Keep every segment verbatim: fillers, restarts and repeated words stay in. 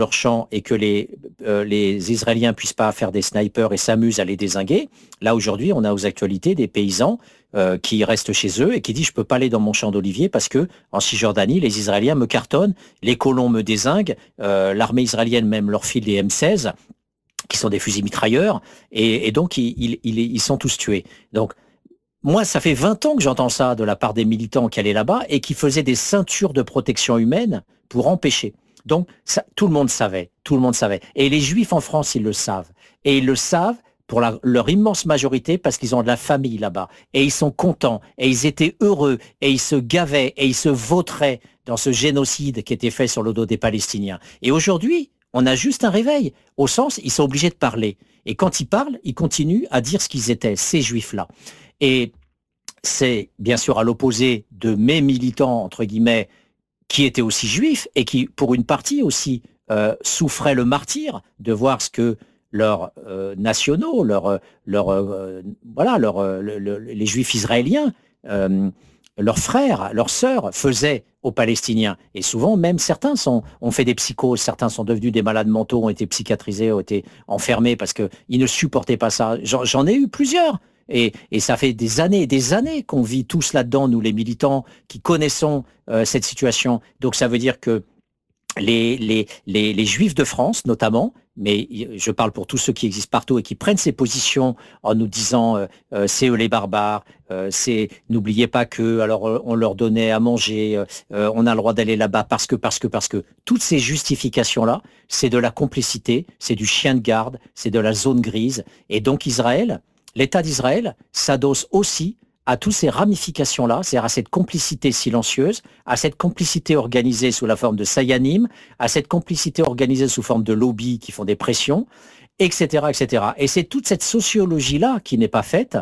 leur champ et que les, euh, les Israéliens puissent pas faire des snipers et s'amusent à les dézinguer. Là, aujourd'hui, on a aux actualités des paysans euh, qui restent chez eux et qui disent je peux pas aller dans mon champ d'olivier parce que en Cisjordanie, les Israéliens me cartonnent, les colons me dézinguent, euh, l'armée israélienne même leur file des M seize qui sont des fusils mitrailleurs et, et donc ils, ils, ils, ils sont tous tués. Donc moi, ça fait vingt ans que j'entends ça de la part des militants qui allaient là-bas et qui faisaient des ceintures de protection humaine pour empêcher. Donc, ça, tout le monde savait, tout le monde savait. Et les Juifs en France, ils le savent. Et ils le savent pour la, leur immense majorité parce qu'ils ont de la famille là-bas. Et ils sont contents, et ils étaient heureux, et ils se gavaient, et ils se vautraient dans ce génocide qui était fait sur le dos des Palestiniens. Et aujourd'hui, on a juste un réveil, au sens, ils sont obligés de parler. Et quand ils parlent, ils continuent à dire ce qu'ils étaient, ces Juifs-là. Et c'est bien sûr à l'opposé de mes militants, entre guillemets, qui étaient aussi juifs et qui, pour une partie aussi, euh, souffraient le martyre de voir ce que leurs euh, nationaux, leurs, leurs, euh, voilà, leurs, euh, le, le, les juifs israéliens, euh, leurs frères, leurs sœurs faisaient aux Palestiniens. Et souvent, même certains sont, ont fait des psychoses, certains sont devenus des malades mentaux, ont été psychiatrisés, ont été enfermés parce qu'ils ne supportaient pas ça. J'en, j'en ai eu plusieurs. Et, et ça fait des années et des années qu'on vit tous là-dedans, nous les militants, qui connaissons euh, cette situation. Donc ça veut dire que les, les, les, les Juifs de France, notamment, mais je parle pour tous ceux qui existent partout et qui prennent ces positions en nous disant euh, euh, c'est eux les barbares, euh, c'est n'oubliez pas que alors euh, on leur donnait à manger, euh, on a le droit d'aller là-bas parce que parce que parce que toutes ces justifications là, c'est de la complicité, c'est du chien de garde, c'est de la zone grise. Et donc Israël, l'État d'Israël s'adosse aussi à toutes ces ramifications-là, c'est-à-dire à cette complicité silencieuse, à cette complicité organisée sous la forme de sayanim, à cette complicité organisée sous forme de lobbies qui font des pressions, et cetera, et cetera. Et c'est toute cette sociologie-là qui n'est pas faite,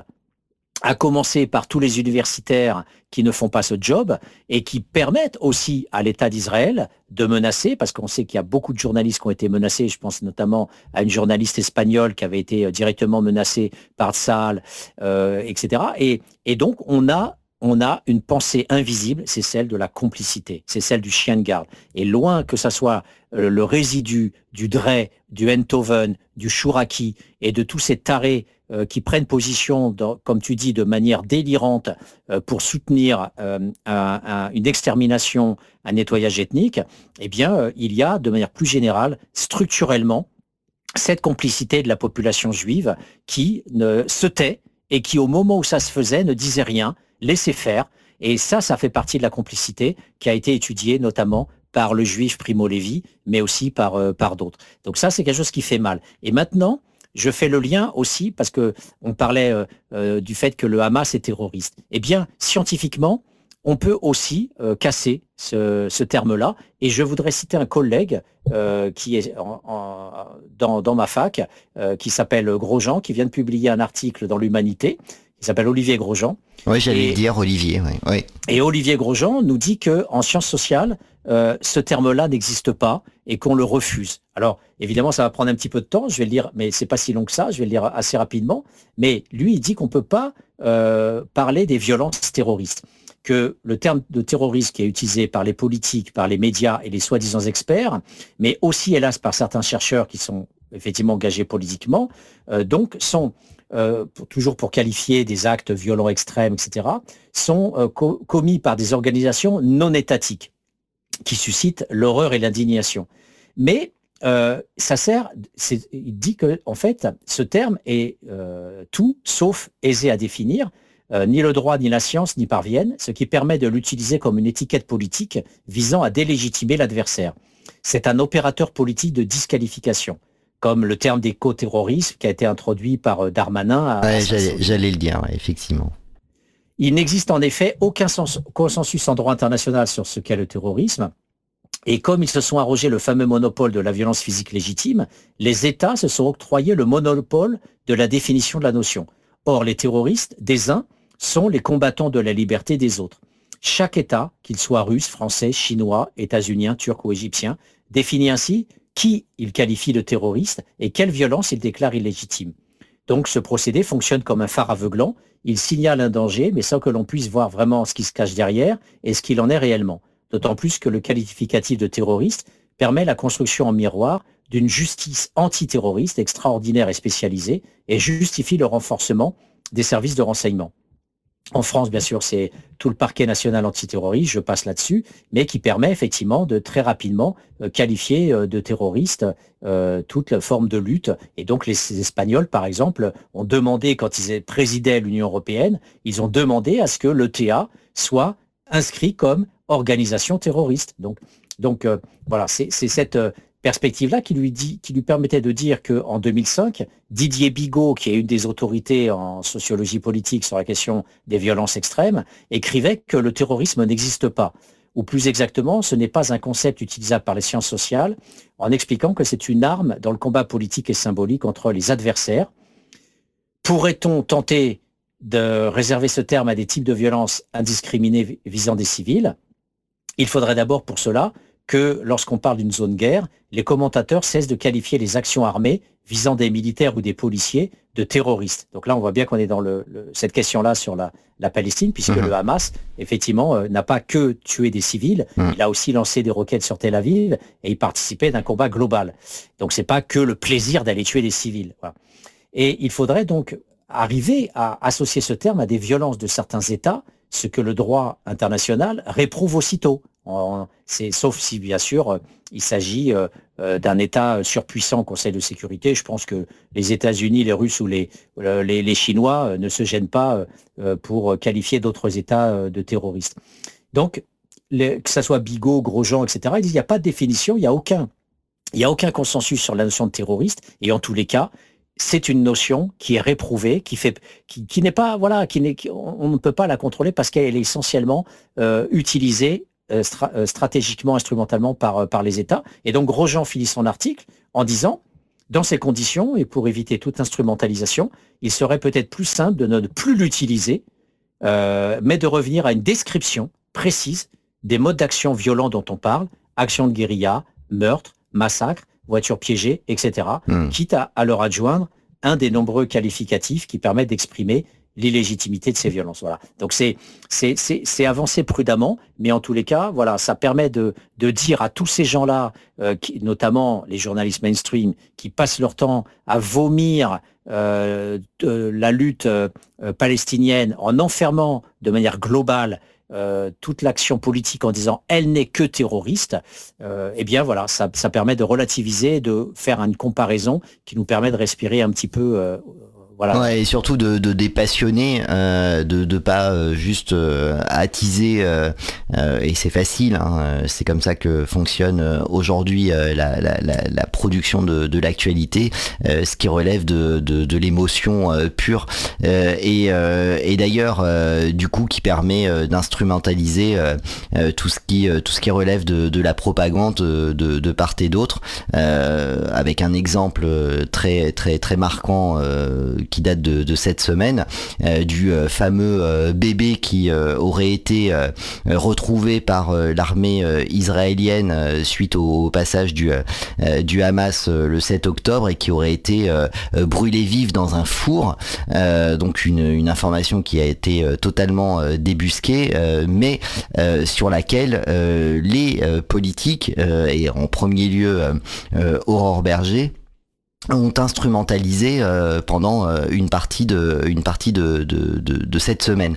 à commencer par tous les universitaires qui ne font pas ce job et qui permettent aussi à l'État d'Israël de menacer, parce qu'on sait qu'il y a beaucoup de journalistes qui ont été menacés, je pense notamment à une journaliste espagnole qui avait été directement menacée par Tsahal, euh, et cetera. Et, et donc, on a, on a une pensée invisible, c'est celle de la complicité, c'est celle du chien de garde. Et loin que ça soit euh, le résidu du Drey, du Enthoven, du Chouraki et de tous ces tarés Euh, qui prennent position, dans, comme tu dis, de manière délirante euh, pour soutenir euh, un, un, une extermination, un nettoyage ethnique, eh bien, euh, il y a, de manière plus générale, structurellement, cette complicité de la population juive qui ne, se tait et qui, au moment où ça se faisait, ne disait rien, laissait faire. Et ça, ça fait partie de la complicité qui a été étudiée notamment par le juif Primo Levi, mais aussi par, euh, par d'autres. Donc ça, c'est quelque chose qui fait mal. Et maintenant, je fais le lien aussi, parce que on parlait euh, euh, du fait que le Hamas est terroriste. Eh bien, scientifiquement, on peut aussi euh, casser ce, ce terme-là. Et je voudrais citer un collègue euh, qui est en, en, dans, dans ma fac, euh, qui s'appelle Grosjean, qui vient de publier un article dans l'Humanité, qui s'appelle Olivier Grosjean. Oui, j'allais et, le dire, Olivier. Oui, oui. Et Olivier Grosjean nous dit que en sciences sociales, euh, ce terme-là n'existe pas et qu'on le refuse. Alors, évidemment, ça va prendre un petit peu de temps. Je vais le lire, mais c'est pas si long que ça. Je vais le lire assez rapidement. Mais lui, il dit qu'on peut pas euh, parler des violences terroristes. Que le terme de terrorisme qui est utilisé par les politiques, par les médias et les soi-disant experts, mais aussi, hélas, par certains chercheurs qui sont effectivement engagés politiquement, euh, donc sont Euh, pour, toujours pour qualifier des actes violents extrêmes, et cetera, sont euh, co- commis par des organisations non étatiques qui suscitent l'horreur et l'indignation. Mais euh, ça sert, c'est, il dit que en fait, ce terme est euh, tout sauf aisé à définir. Euh, ni le droit ni la science n'y parviennent, ce qui permet de l'utiliser comme une étiquette politique visant à délégitimer l'adversaire. C'est un opérateur politique de disqualification, comme le terme d'éco-terrorisme qui a été introduit par Darmanin. À, ouais, à j'allais, j'allais le dire, ouais, effectivement. Il n'existe en effet aucun sens, consensus en droit international sur ce qu'est le terrorisme. Et comme ils se sont arrogés le fameux monopole de la violence physique légitime, les États se sont octroyés le monopole de la définition de la notion. Or, les terroristes, des uns, sont les combattants de la liberté des autres. Chaque État, qu'il soit russe, français, chinois, états-unien, turc ou égyptien, définit ainsi qui il qualifie de terroriste et quelle violence il déclare illégitime. Donc ce procédé fonctionne comme un phare aveuglant, il signale un danger mais sans que l'on puisse voir vraiment ce qui se cache derrière et ce qu'il en est réellement. D'autant plus que le qualificatif de terroriste permet la construction en miroir d'une justice antiterroriste extraordinaire et spécialisée et justifie le renforcement des services de renseignement. En France, bien sûr, c'est tout le parquet national antiterroriste, je passe là-dessus, mais qui permet effectivement de très rapidement euh, qualifier euh, de terroriste euh, toute forme de lutte. Et donc les, les Espagnols, par exemple, ont demandé, quand ils présidaient l'Union européenne, ils ont demandé à ce que l'E T A soit inscrit comme organisation terroriste. Donc, donc euh, voilà, c'est, c'est cette euh, perspective-là qui lui, dit, qui lui permettait de dire qu'en deux mille cinq, Didier Bigot, qui est une des autorités en sociologie politique sur la question des violences extrêmes, écrivait que le terrorisme n'existe pas. Ou plus exactement, ce n'est pas un concept utilisable par les sciences sociales, en expliquant que c'est une arme dans le combat politique et symbolique entre les adversaires. Pourrait-on tenter de réserver ce terme à des types de violences indiscriminées visant des civils? Il faudrait d'abord pour cela que lorsqu'on parle d'une zone guerre, les commentateurs cessent de qualifier les actions armées visant des militaires ou des policiers de terroristes. Donc là, on voit bien qu'on est dans le, le, cette question-là sur la, la Palestine, puisque mmh. le Hamas, effectivement, euh, n'a pas que tué des civils, mmh. il a aussi lancé des roquettes sur Tel Aviv et il participait d'un combat global. Donc c'est pas que le plaisir d'aller tuer des civils. Voilà. Et il faudrait donc arriver à associer ce terme à des violences de certains États, ce que le droit international réprouve aussitôt. C'est, sauf si, bien sûr, euh, il s'agit euh, euh, d'un État surpuissant au Conseil de sécurité. Je pense que les États-Unis, les Russes ou les, euh, les, les Chinois euh, ne se gênent pas euh, pour qualifier d'autres États euh, de terroristes. Donc, les, que ça soit Bigot, Grosjean, et cetera, ils disent qu'il n'y a pas de définition, il n'y a aucun, il n'y a aucun consensus sur la notion de terroriste. Et en tous les cas, c'est une notion qui est réprouvée, qui fait, qui, qui n'est pas, voilà, qui n'est, qui, on, on ne peut pas la contrôler parce qu'elle est essentiellement euh, utilisée Stra- stratégiquement, instrumentalement par, par les États. Et donc Grosjean finit son article en disant, dans ces conditions, et pour éviter toute instrumentalisation, il serait peut-être plus simple de ne plus l'utiliser, euh, mais de revenir à une description précise des modes d'action violents dont on parle, action de guérilla, meurtre, massacre, voiture piégée, et cetera, mmh. quitte à, à leur adjoindre un des nombreux qualificatifs qui permettent d'exprimer l'illégitimité de ces violences. Voilà. Donc c'est, c'est, c'est, c'est avancer prudemment, mais en tous les cas, voilà, ça permet de, de dire à tous ces gens-là, euh, qui, notamment les journalistes mainstream, qui passent leur temps à vomir euh, de la lutte euh, palestinienne en enfermant de manière globale euh, toute l'action politique en disant elle n'est que terroriste, euh, eh bien voilà, ça, ça permet de relativiser, de faire une comparaison qui nous permet de respirer un petit peu. Euh, Voilà. Ouais, et surtout de, de dépassionner, euh, de de pas euh, juste euh, attiser, euh, euh, et c'est facile, hein, c'est comme ça que fonctionne euh, aujourd'hui euh, la, la, la, la production de, de l'actualité, euh, ce qui relève de, de, de l'émotion euh, pure, euh, et, euh, et d'ailleurs euh, du coup qui permet euh, d'instrumentaliser euh, euh, tout ce qui euh, tout ce qui relève de, de la propagande de, de, de part et d'autre, euh, avec un exemple très très très marquant euh, qui date de, de cette semaine, euh, du euh, fameux euh, bébé qui euh, aurait été euh, retrouvé par euh, l'armée euh, israélienne euh, suite au, au passage du, euh, du Hamas euh, le sept octobre et qui aurait été euh, brûlé vif dans un four. Euh, donc une, une information qui a été euh, totalement euh, débusquée, euh, mais euh, sur laquelle euh, les euh, politiques, euh, et en premier lieu euh, euh, Aurore Berger, ont instrumentalisé euh, pendant euh, une partie de une partie de de, de, de cette semaine.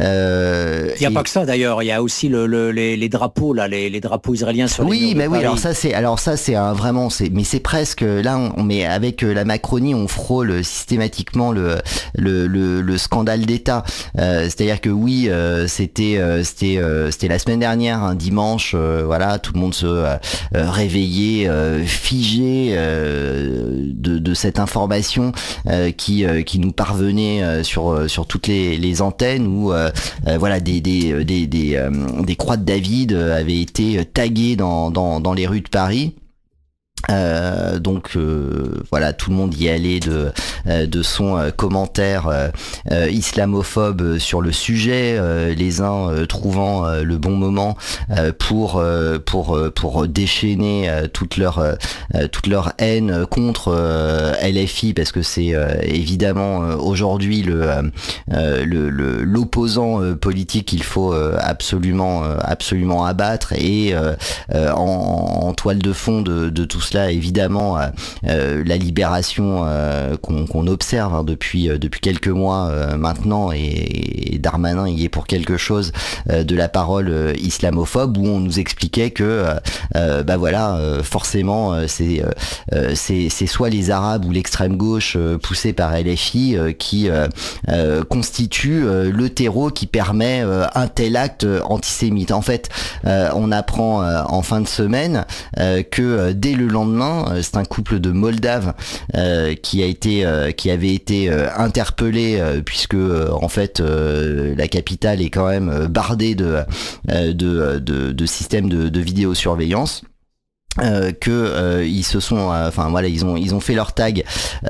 Euh, il n'y a et... pas que ça d'ailleurs. Il y a aussi le, le, les, les drapeaux là, les, les drapeaux israéliens sur les oui, murs mais de oui. Paris. Alors ça c'est alors ça c'est un vraiment c'est mais c'est presque là on mais avec la Macronie on frôle systématiquement le le le, le scandale d'État. Euh, c'est-à-dire que oui euh, c'était euh, c'était euh, c'était la semaine dernière un dimanche euh, voilà tout le monde se euh, réveillait euh, figé. Euh, De, de cette information euh, qui euh, qui nous parvenait euh, sur sur toutes les, les antennes où euh, euh, voilà des des des des, euh, des croix de David avaient été taguées dans dans dans les rues de Paris. Euh, donc euh, voilà, tout le monde y allait de euh, de son euh, commentaire euh, euh, islamophobe sur le sujet, euh, les uns euh, trouvant euh, le bon moment euh, pour euh, pour euh, pour déchaîner euh, toute leur euh, toute leur haine contre euh, L F I, parce que c'est euh, évidemment euh, aujourd'hui le, euh, le le l'opposant euh, politique qu'il faut euh, absolument euh, absolument abattre, et euh, euh, en, en toile de fond de, de tout cela, évidemment euh, euh, la libération euh, qu'on, qu'on observe hein, depuis euh, depuis quelques mois euh, maintenant, et, et Darmanin y est pour quelque chose, euh, de la parole euh, islamophobe, où on nous expliquait que euh, euh, bah voilà euh, forcément euh, c'est, euh, c'est c'est soit les Arabes ou l'extrême gauche euh, poussée par L F I euh, qui euh, euh, constitue euh, le terreau qui permet euh, un tel acte antisémite. En fait, euh, on apprend euh, en fin de semaine euh, que euh, dès le lendemain, c'est un couple de Moldaves euh, qui a été, euh, qui avait été euh, interpellé euh, puisque euh, en fait euh, la capitale est quand même bardée de euh, de, de, de systèmes de, de vidéosurveillance. Euh, que euh, ils se sont, enfin euh, voilà, ils ont ils ont fait leur tag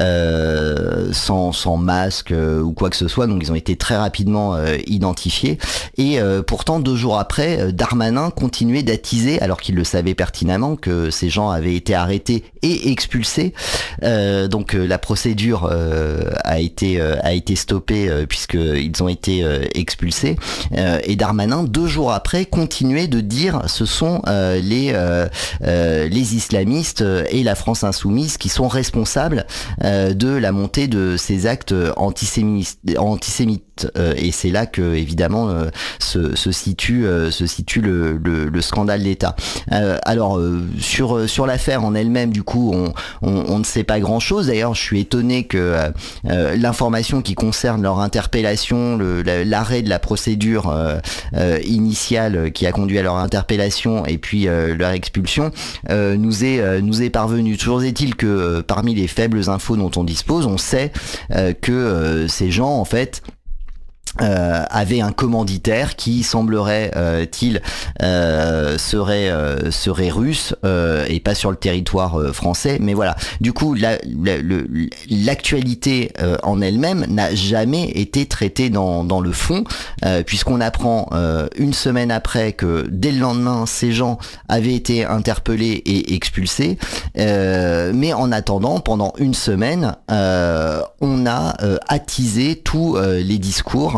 euh, sans sans masque euh, ou quoi que ce soit, donc ils ont été très rapidement euh, identifiés. Et euh, pourtant deux jours après, Darmanin continuait d'attiser, alors qu'il le savait pertinemment que ces gens avaient été arrêtés et expulsés. Euh, donc euh, la procédure euh, a été euh, a été stoppée euh, puisque ils ont été euh, expulsés. Euh, et Darmanin deux jours après continuait de dire ce sont euh, les euh, euh, les islamistes et la France insoumise qui sont responsables euh, de la montée de ces actes antisémites, antisémites. Euh, et c'est là que évidemment euh, se, se situe euh, se situe le, le, le scandale d'État. Euh, alors euh, sur sur l'affaire en elle-même, du coup, on, on, on ne sait pas grand-chose. D'ailleurs, je suis étonné que euh, l'information qui concerne leur interpellation, le, l'arrêt de la procédure euh, euh, initiale qui a conduit à leur interpellation et puis euh, leur expulsion, Euh, nous est euh, nous est parvenu. Toujours est-il que euh, parmi les faibles infos dont on dispose, on sait euh, que euh, ces gens en fait Euh, avait un commanditaire qui semblerait-il euh, euh, serait euh, serait russe euh, et pas sur le territoire euh, français. Mais voilà, du coup la, la, le, l'actualité euh, en elle-même n'a jamais été traitée dans, dans le fond, euh, puisqu'on apprend euh, une semaine après que dès le lendemain ces gens avaient été interpellés et expulsés. Euh, mais en attendant, pendant une semaine, euh, on a euh, attisé tous euh, les discours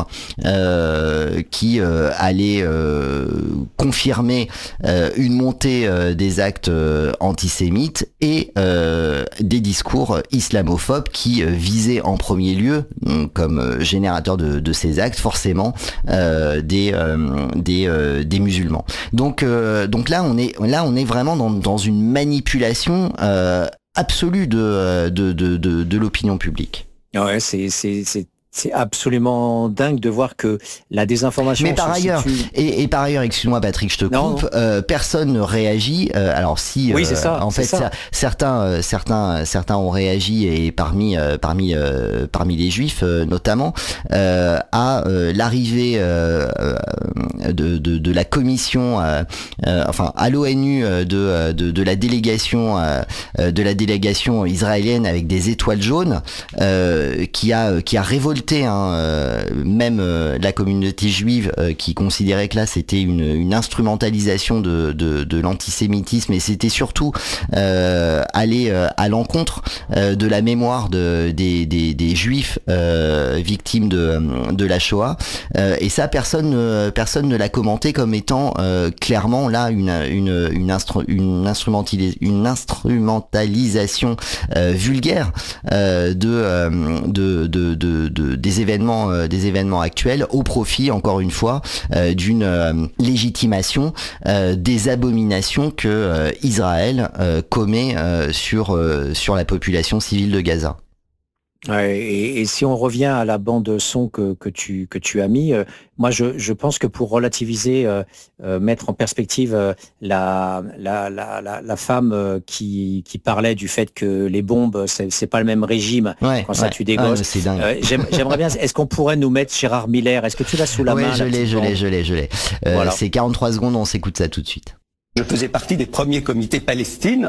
Euh, qui euh, allait euh, confirmer euh, une montée euh, des actes euh, antisémites et euh, des discours islamophobes qui euh, visaient en premier lieu, donc, comme euh, générateur de, de ces actes, forcément euh, des euh, des euh, des musulmans. Donc euh, donc là on est là on est vraiment dans dans une manipulation euh, absolue de de de de, de l'opinion publique. Ouais, c'est c'est c'est C'est absolument dingue de voir que la désinformation. Mais par ailleurs, situe... et, et par ailleurs, excuse-moi Patrick, je te non, coupe. non. Euh, personne ne réagit. Euh, alors si, oui, euh, c'est ça, en fait, ça. Ça, certains, euh, certains, certains ont réagi, et parmi, euh, parmi, euh, parmi les Juifs euh, notamment, euh, à euh, l'arrivée euh, de, de, de la commission, euh, euh, enfin à l'ONU de, de, de la délégation, euh, de la délégation israélienne avec des étoiles jaunes, euh, qui a, qui a révolté. Hein, euh, même euh, la communauté juive euh, qui considérait que là c'était une, une instrumentalisation de, de, de l'antisémitisme, et c'était surtout euh, aller euh, à l'encontre euh, de la mémoire de, des, des, des juifs euh, victimes de, de la Shoah, euh, et ça personne, euh, personne ne l'a commenté comme étant euh, clairement là une, une, une, instru- une, instrumentali- une instrumentalisation euh, vulgaire euh, de, euh, de, de, de, de des événements euh, des événements actuels au profit, encore une fois, euh, d'une euh, légitimation euh, des abominations que euh, Israël euh, commet euh, sur euh, sur la population civile de Gaza. Ouais, et, et si on revient à la bande son que, que, tu, que tu as mis, euh, moi je, je pense que pour relativiser, euh, euh, mettre en perspective euh, la, la, la, la, la femme euh, qui, qui parlait du fait que les bombes, c'est, c'est pas le même régime ouais, quand ça ouais, tue des gosses. Ouais, c'est dingue. Euh, j'aime, j'aimerais bien, est-ce qu'on pourrait nous mettre Gérard Miller? Est-ce que tu l'as sous la ouais, main? je l'ai, je l'ai, je l'ai, je l'ai. Euh, voilà. C'est quarante-trois secondes, on s'écoute ça tout de suite. Je faisais partie des premiers comités Palestine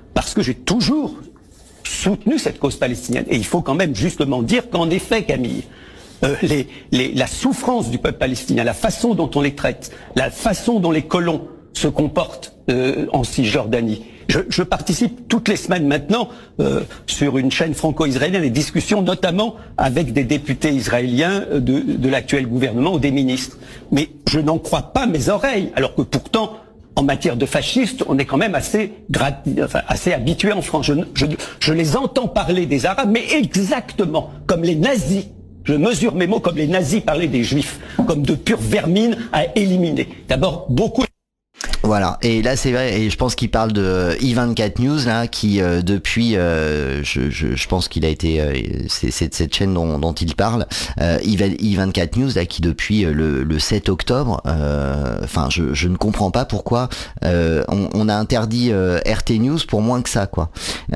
parce que j'ai toujours soutenu cette cause palestinienne. Et il faut quand même justement dire qu'en effet, Camille, euh, les, les, la souffrance du peuple palestinien, la façon dont on les traite, la façon dont les colons se comportent euh, en Cisjordanie. Je, je participe toutes les semaines maintenant euh, sur une chaîne franco-israélienne des discussions, notamment avec des députés israéliens de, de l'actuel gouvernement ou des ministres. Mais je n'en crois pas mes oreilles, alors que pourtant, en matière de fascistes, on est quand même assez, grat... enfin, assez habitué en France. Je, je, je les entends parler des Arabes, mais exactement comme les nazis. Je mesure mes mots comme les nazis parlaient des Juifs, comme de pure vermine à éliminer. D'abord, beaucoup... Voilà, et là c'est vrai, et je pense qu'il parle de I vingt-quatre News là, qui euh, depuis, euh, je, je, je pense qu'il a été, euh, c'est, c'est cette chaîne dont, dont il parle, euh, I vingt-quatre News là, qui depuis le, le sept octobre, enfin euh, je, je ne comprends pas pourquoi euh, on, on a interdit euh, R T News pour moins que ça quoi.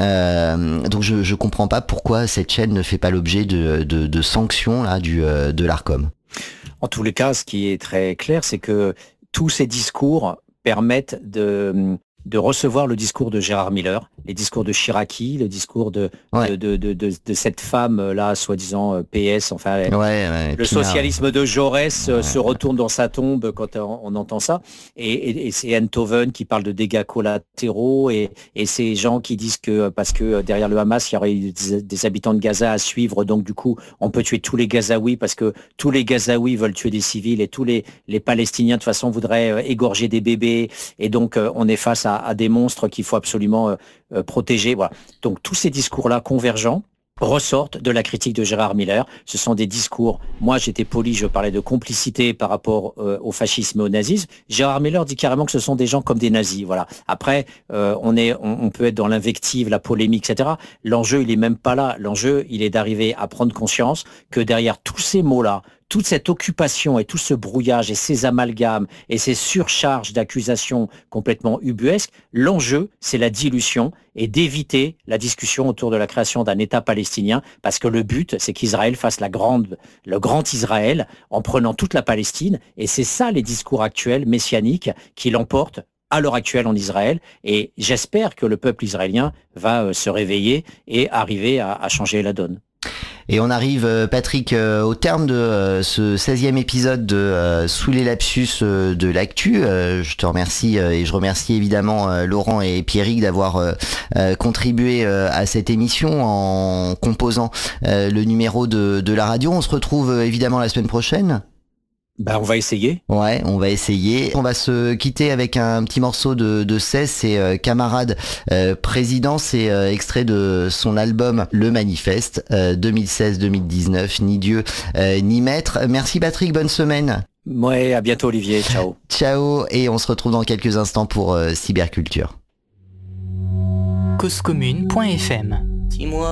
Euh, donc je, je comprends pas pourquoi cette chaîne ne fait pas l'objet de, de, de sanctions là du euh, de l'Arcom. En tous les cas, ce qui est très clair, c'est que tous ces discours permettent de, de recevoir le discours de Gérard Miller, les discours de Chiraki, le discours de, ouais. de, de, de, de, de cette femme-là, soi-disant P S, enfin, ouais, ouais, le socialisme de Jaurès ouais. se retourne dans sa tombe quand on, on entend ça. Et, et, et c'est Enthoven qui parle de dégâts collatéraux et, et ces gens qui disent que parce que derrière le Hamas, il y aurait des, des habitants de Gaza à suivre, donc du coup, on peut tuer tous les Gazaouis parce que tous les Gazaouis veulent tuer des civils et tous les, les Palestiniens, de toute façon, voudraient égorger des bébés. Et donc, on est face à, à des monstres qu'il faut absolument euh, protéger. Voilà. Donc tous ces discours-là convergents ressortent de la critique de Gérard Miller. Ce sont des discours, moi j'étais poli, je parlais de complicité par rapport euh, au fascisme et au nazisme. Gérard Miller dit carrément que ce sont des gens comme des nazis. Voilà. Après, euh, on, est, on, on peut être dans l'invective, la polémique, et cetera. L'enjeu, il est même pas là. L'enjeu, il est d'arriver à prendre conscience que derrière tous ces mots-là, toute cette occupation et tout ce brouillage et ces amalgames et ces surcharges d'accusations complètement ubuesques, l'enjeu, c'est la dilution et d'éviter la discussion autour de la création d'un État palestinien, parce que le but, c'est qu'Israël fasse la grande, le grand Israël en prenant toute la Palestine, et c'est ça les discours actuels messianiques qui l'emportent à l'heure actuelle en Israël, et j'espère que le peuple israélien va se réveiller et arriver à, à changer la donne. Et on arrive, Patrick, au terme de ce seizième épisode de Sous les lapsus de l'actu. Je te remercie et je remercie évidemment Laurent et Pierrick d'avoir contribué à cette émission en composant le numéro de, de la radio. On se retrouve évidemment la semaine prochaine. Ben, on va essayer. Ouais, on va essayer. On va se quitter avec un petit morceau de, de Cesse, c'est euh, Camarade euh, Président, c'est euh, extrait de son album Le Manifeste, euh, deux mille seize deux mille dix-neuf, Ni Dieu, euh, ni Maître. Merci Patrick, bonne semaine. Ouais, à bientôt Olivier, ciao. Ciao, et on se retrouve dans quelques instants pour euh, Cyberculture. cause commune point f m. Dis-moi